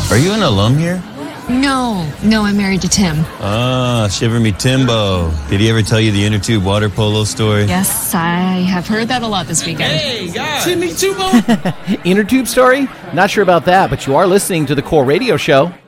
Are you an alum here? No, I'm married to Tim. Ah, Shiver Me Timbo. Did he ever tell you the inner tube water polo story? Yes, I have heard that a lot this weekend. Hey, guys. Timmy Tubo. Inner tube story? Not sure about that, but you are listening to the Core Radio Show.